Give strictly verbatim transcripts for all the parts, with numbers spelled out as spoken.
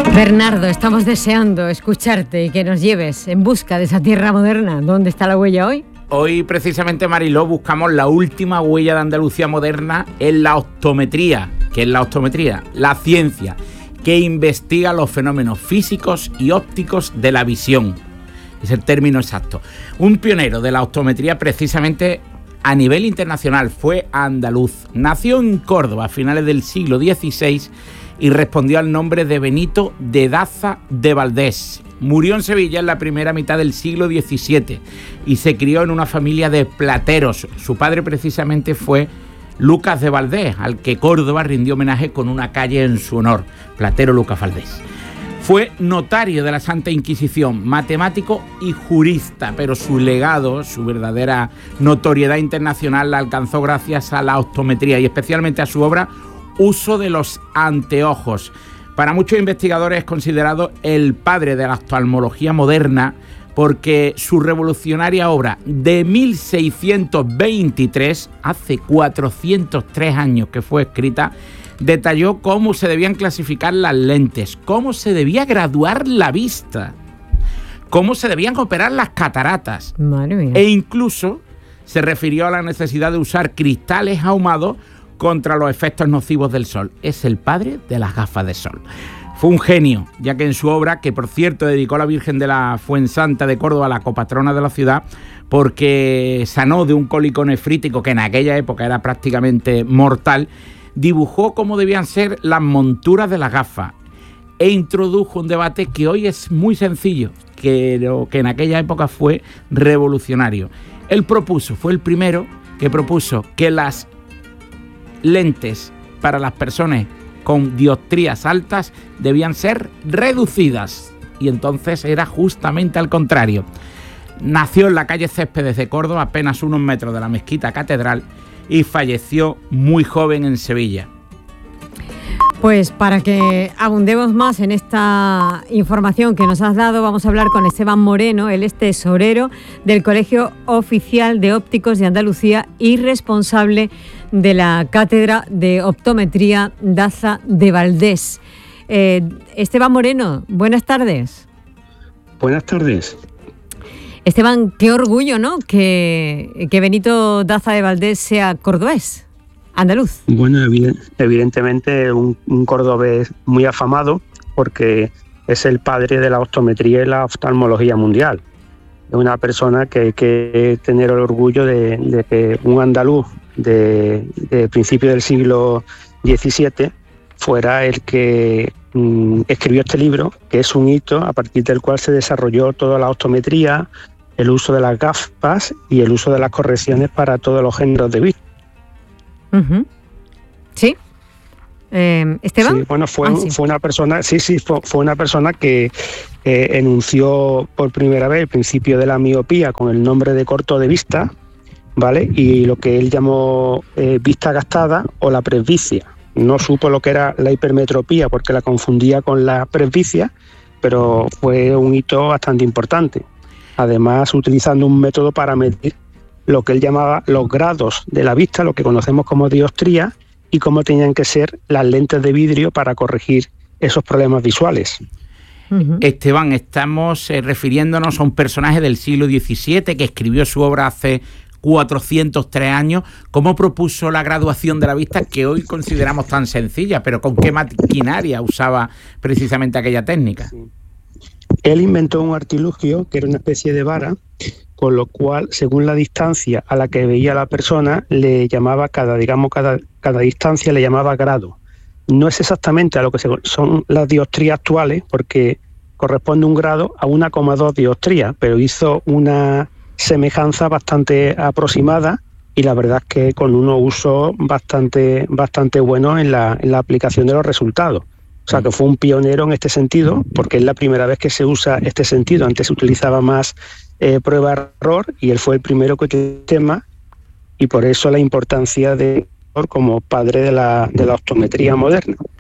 Bernardo, estamos deseando escucharte y que nos lleves en busca de esa tierra moderna. ¿Dónde está la huella hoy? Hoy, precisamente, Mariló, buscamos la última huella de Andalucía moderna en la optometría. ¿Qué es la optometría? La ciencia que investiga los fenómenos físicos y ópticos de la visión. Es el término exacto. Un pionero de la optometría, precisamente a nivel internacional, fue andaluz. Nació en Córdoba a finales del siglo dieciséis y respondió al nombre de Benito de Daza de Valdés. Murió en Sevilla en la primera mitad del siglo diecisiete y se crió en una familia de plateros. Su padre precisamente fue Lucas de Valdés, al que Córdoba rindió homenaje con una calle en su honor, Platero Lucas Valdés. Fue notario de la Santa Inquisición, matemático y jurista, pero su legado, su verdadera notoriedad internacional la alcanzó gracias a la optometría y especialmente a su obra Uso de los anteojos. Para muchos investigadores es considerado el padre de la oftalmología moderna porque su revolucionaria obra de mil seiscientos veintitrés, hace cuatrocientos tres años que fue escrita, detalló cómo se debían clasificar las lentes, cómo se debía graduar la vista, cómo se debían operar las cataratas. Madre mía. E incluso se refirió a la necesidad de usar cristales ahumados contra los efectos nocivos del sol. Es el padre de las gafas de sol. Fue un genio, ya que en su obra, que por cierto dedicó a la Virgen de la Fuensanta de Córdoba, la copatrona de la ciudad, porque sanó de un cólico nefrítico que en aquella época era prácticamente mortal, dibujó cómo debían ser las monturas de las gafas e introdujo un debate que hoy es muy sencillo, que, que en aquella época fue revolucionario. Él propuso, fue el primero que propuso que las lentes para las personas con dioptrías altas debían ser reducidas, y entonces era justamente al contrario. Nació en la calle Céspedes de Córdoba, apenas unos metros de la mezquita catedral, y falleció muy joven en Sevilla. Pues para que abundemos más en esta información que nos has dado, vamos a hablar con Esteban Moreno. Él es tesorero del Colegio Oficial de Ópticos de Andalucía y responsable de la Cátedra de Optometría Daza de Valdés. Eh, Esteban Moreno, buenas tardes. Buenas tardes. Esteban, qué orgullo, ¿no?, que, que Benito Daza de Valdés sea cordobés, andaluz. Bueno, evidentemente un, un cordobés muy afamado porque es el padre de la optometría y la oftalmología mundial. Es una persona que hay que tener el orgullo de, de que un andaluz de, de principios del siglo diecisiete fuera el que mm, escribió este libro, que es un hito a partir del cual se desarrolló toda la optometría, el uso de las gafas y el uso de las correcciones para todos los géneros de vista. Uh-huh. Sí. Eh, Esteban. Sí, bueno, fue, ah, sí. fue una persona, sí, sí, fue, fue una persona que eh, enunció por primera vez el principio de la miopía con el nombre de corto de vista, ¿vale? Y lo que él llamó eh, vista gastada o la presbicia. No supo lo que era la hipermetropía porque la confundía con la presbicia, pero fue un hito bastante importante. Además, utilizando un método para medir lo que él llamaba los grados de la vista, lo que conocemos como dioptría, y cómo tenían que ser las lentes de vidrio para corregir esos problemas visuales. Uh-huh. Esteban, estamos eh, refiriéndonos a un personaje del siglo diecisiete que escribió su obra hace cuatrocientos tres años. ¿Cómo propuso la graduación de la vista, que hoy consideramos tan sencilla, pero con qué maquinaria usaba precisamente aquella técnica? Sí. Él inventó un artilugio que era una especie de vara, con lo cual, según la distancia a la que veía la persona, le llamaba cada, digamos, cada, cada distancia le llamaba grado. No es exactamente a lo que son las dioptrías actuales, porque corresponde un grado a uno coma dos dioptrías, pero hizo una semejanza bastante aproximada y la verdad es que con unos usos bastante, bastante buenos en la, en la aplicación de los resultados. O sea, que fue un pionero en este sentido, porque es la primera vez que se usa este sentido. Antes se utilizaba más eh, prueba-error y él fue el primero que utilizó el tema, y por eso la importancia de como padre de la, de la optometría moderna.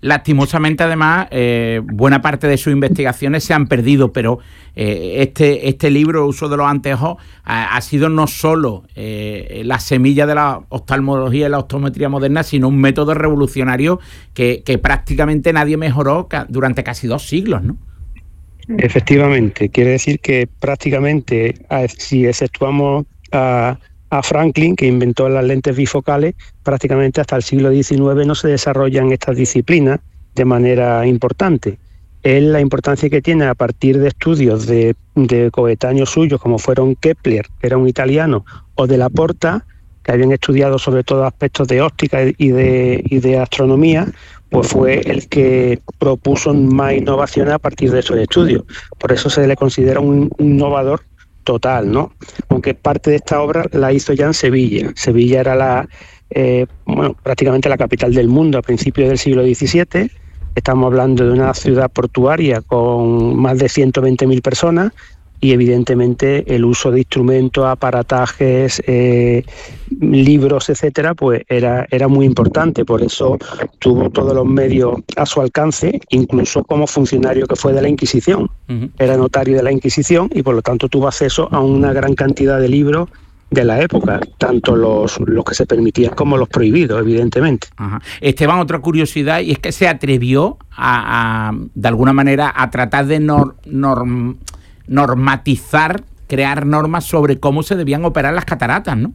Lastimosamente, además, eh, buena parte de sus investigaciones se han perdido, pero eh, este, este libro, Uso de los anteojos, ha, ha sido no solo eh, la semilla de la oftalmología y la optometría moderna, sino un método revolucionario que, que prácticamente nadie mejoró ca- durante casi dos siglos, ¿no? Efectivamente, quiere decir que prácticamente, si exceptuamos a, a Franklin, que inventó las lentes bifocales, prácticamente hasta el siglo diecinueve no se desarrollan estas disciplinas de manera importante. Es la importancia que tiene a partir de estudios de, de coetáneos suyos, como fueron Kepler, que era un italiano, o de Laporta, que habían estudiado sobre todo aspectos de óptica y de, y de astronomía, pues fue el que propuso más innovaciones a partir de esos estudios. Por eso se le considera un innovador total, ¿no? Aunque parte de esta obra la hizo ya en Sevilla. Sevilla era la, eh, bueno, prácticamente la capital del mundo a principios del siglo diecisiete. Estamos hablando de una ciudad portuaria con más de ciento veinte mil personas, y evidentemente el uso de instrumentos, aparatajes, eh, libros, etcétera, pues era, era muy importante. Por eso tuvo todos los medios a su alcance, incluso como funcionario que fue de la Inquisición. Uh-huh. Era notario de la Inquisición y por lo tanto tuvo acceso a una gran cantidad de libros de la época, tanto los, los que se permitían como los prohibidos, evidentemente. Ajá. Esteban, otra curiosidad, y es que se atrevió a, a de alguna manera, a tratar de nor, norm, normatizar, crear normas sobre cómo se debían operar las cataratas, ¿no?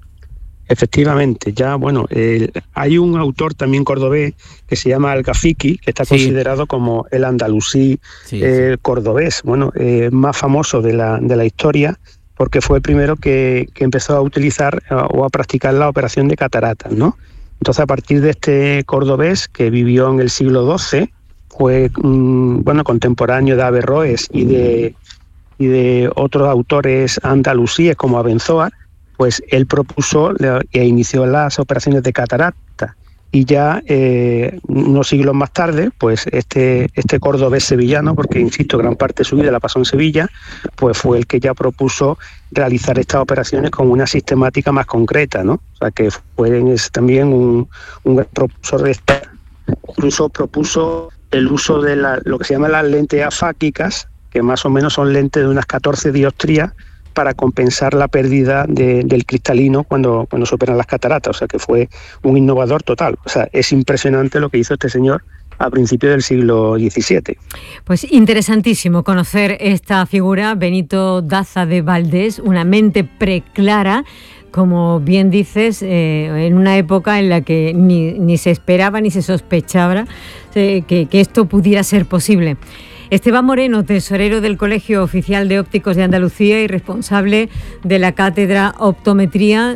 Efectivamente, ya, bueno, eh, hay un autor también cordobés que se llama Al-Ghafiqi, que está sí. considerado como el andalusí sí, eh, sí. cordobés, bueno, eh, más famoso de la, de la historia, porque fue el primero que, que empezó a utilizar uh, o a practicar la operación de cataratas, ¿no? Entonces, a partir de este cordobés, que vivió en el siglo doce, fue, um, bueno, contemporáneo de Averroes y de, y de otros autores andalusíes como Abenzoar, pues él propuso e inició las operaciones de catarata. Y ya eh, unos siglos más tarde, pues este, este cordobés sevillano, porque insisto, gran parte de su vida la pasó en Sevilla, pues fue el que ya propuso realizar estas operaciones con una sistemática más concreta, ¿no? O sea, que fue es también un, un gran propulsor de esta. Incluso propuso el uso de la, lo que se llama las lentes afáquicas, que más o menos son lentes de unas catorce dioptrías, para compensar la pérdida de, del cristalino cuando, cuando se operan las cataratas. O sea, que fue un innovador total. O sea, es impresionante lo que hizo este señor a principios del siglo diecisiete. Pues interesantísimo conocer esta figura, Benito Daza de Valdés, una mente preclara, como bien dices, eh, en una época en la que ni, ni se esperaba ni se sospechaba eh, que, que esto pudiera ser posible. Esteban Moreno, tesorero del Colegio Oficial de Ópticos de Andalucía y responsable de la Cátedra Optometría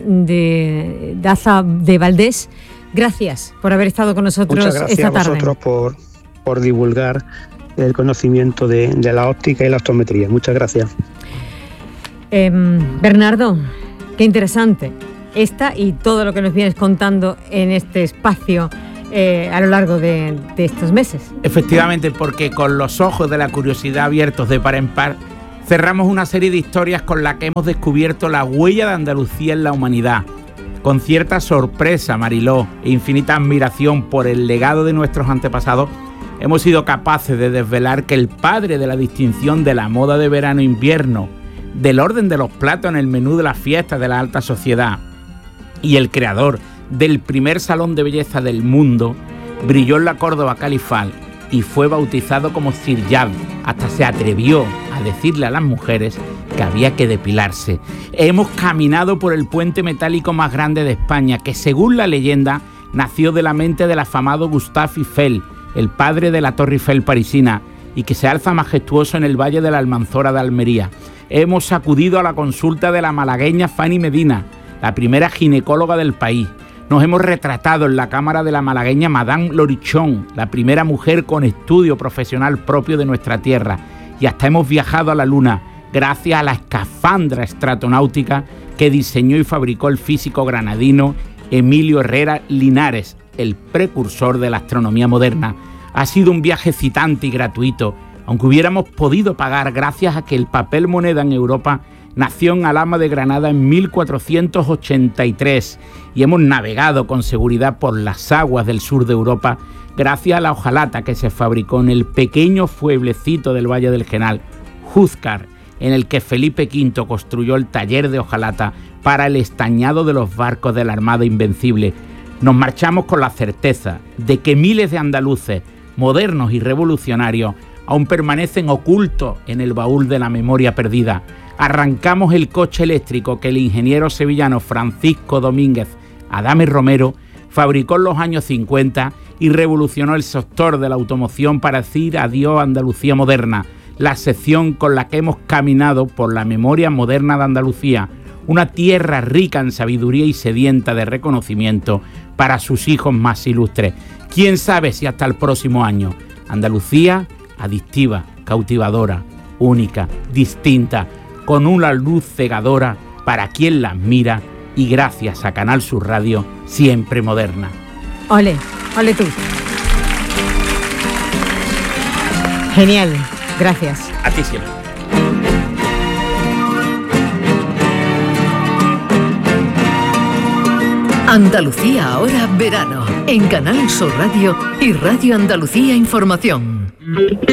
de Daza de Valdés, gracias por haber estado con nosotros esta tarde. Muchas gracias a vosotros por, por divulgar el conocimiento de, de la óptica y la optometría. Muchas gracias. Eh, Bernardo, qué interesante esta y todo lo que nos vienes contando en este espacio Eh, a lo largo de, de estos meses. Efectivamente, porque con los ojos de la curiosidad abiertos de par en par, cerramos una serie de historias con las que hemos descubierto la huella de Andalucía en la humanidad. Con cierta sorpresa, Mariló, e infinita admiración por el legado de nuestros antepasados, hemos sido capaces de desvelar que el padre de la distinción de la moda de verano-invierno, del orden de los platos en el menú de las fiestas de la alta sociedad y el creador del primer salón de belleza del mundo, brilló en la Córdoba califal y fue bautizado como Sir Jab. Hasta se atrevió a decirle a las mujeres que había que depilarse. Hemos caminado por el puente metálico más grande de España, que según la leyenda nació de la mente del afamado Gustave Eiffel, el padre de la Torre Eiffel parisina, y que se alza majestuoso en el Valle de la Almanzora de Almería. Hemos acudido a la consulta de la malagueña Fanny Medina, la primera ginecóloga del país. Nos hemos retratado en la cámara de la malagueña Madame Lorichón, la primera mujer con estudio profesional propio de nuestra tierra, y hasta hemos viajado a la Luna gracias a la escafandra estratonáutica que diseñó y fabricó el físico granadino Emilio Herrera Linares, el precursor de la astronomía moderna. Ha sido un viaje excitante y gratuito, aunque hubiéramos podido pagar gracias a que el papel moneda en Europa Nació en Alhama de Granada en mil cuatrocientos ochenta y tres y hemos navegado con seguridad por las aguas del sur de Europa gracias a la hojalata que se fabricó en el pequeño pueblecito del Valle del Genal, Júzcar, en el que Felipe quinto construyó el taller de hojalata para el estañado de los barcos de la Armada Invencible. Nos marchamos con la certeza de que miles de andaluces, modernos y revolucionarios, aún permanecen ocultos en el baúl de la memoria perdida. Arrancamos el coche eléctrico que el ingeniero sevillano Francisco Domínguez Adame Romero fabricó en los años cincuenta y revolucionó el sector de la automoción para decir adiós a Andalucía moderna, la sección con la que hemos caminado por la memoria moderna de Andalucía, una tierra rica en sabiduría y sedienta de reconocimiento para sus hijos más ilustres. ¿Quién sabe si hasta el próximo año? Andalucía adictiva, cautivadora, única, distinta, con una luz cegadora para quien la admira y gracias a Canal Sur Radio, siempre moderna. Ole, ole tú. Genial, gracias. A ti siempre. Andalucía ahora verano, en Canal Sur Radio y Radio Andalucía Información.